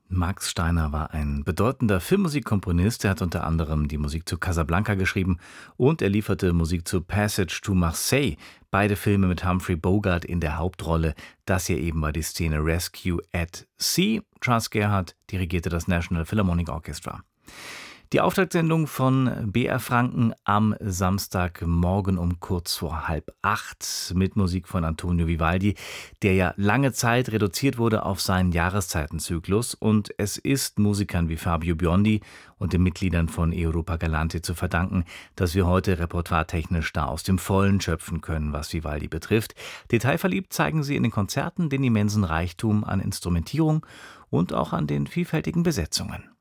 Max Steiner war ein bedeutender Filmmusikkomponist. Er hat unter anderem die Musik zu Casablanca geschrieben und er lieferte Musik zu Passage to Marseille. Beide Filme mit Humphrey Bogart in der Hauptrolle. Das hier eben war die Szene Rescue at Sea. Charles Gerhardt dirigierte das National Philharmonic Orchestra. Die Auftaktsendung von BR Franken am Samstagmorgen um kurz vor 7:30 mit Musik von Antonio Vivaldi, der ja lange Zeit reduziert wurde auf seinen Jahreszeitenzyklus. Und es ist Musikern wie Fabio Biondi und den Mitgliedern von Europa Galante zu verdanken, dass wir heute repertoiretechnisch da aus dem Vollen schöpfen können, was Vivaldi betrifft. Detailverliebt zeigen sie in den Konzerten den immensen Reichtum an Instrumentierung und auch an den vielfältigen Besetzungen.